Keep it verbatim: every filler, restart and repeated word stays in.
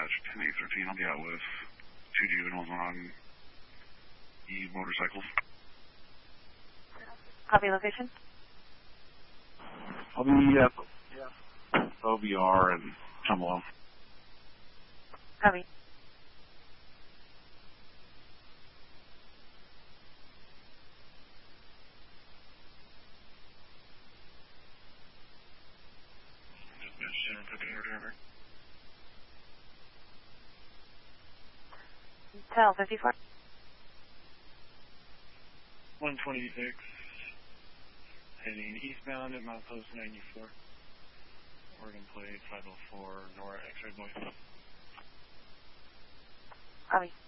dispatch ten eight thirteen. I'll be out with two juveniles on e motorcycles. Copy location. I'll be at yeah. O B R and Tumalo. Copy. Tell fifty-four. one twenty-six. Heading eastbound at milepost ninety-four. Oregon plate five oh four, Nora X-ray boy. Copy.